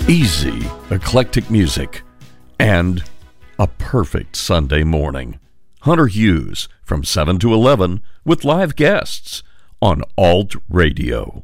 Easy, eclectic music, and a perfect Sunday morning. Hunter Hughes from 7 to 11 with live guests on Alt Radio.